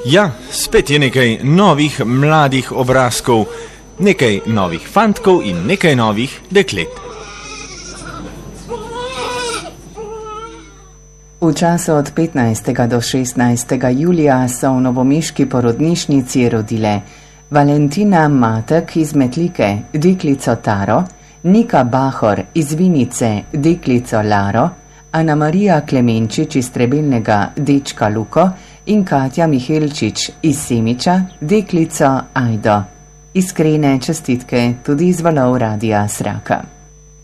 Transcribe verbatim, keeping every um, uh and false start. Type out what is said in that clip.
Ja, spet je nekaj novih mladih obrazkov, nekaj novih fantkov in nekaj novih deklet. V času od petnajstega do šestnajstega julija so v novomeški porodnišnici rodile Valentina Matek iz Metlike, deklico Taro, Nika Bahor iz Vinice, deklico Laro, Ana Marija Klemenčič iz Trebelnega, dečka Luko in Katja Mihelčič iz Semiča, deklico Ajdo. Iskrene čestitke tudi iz valov Radia Sraka.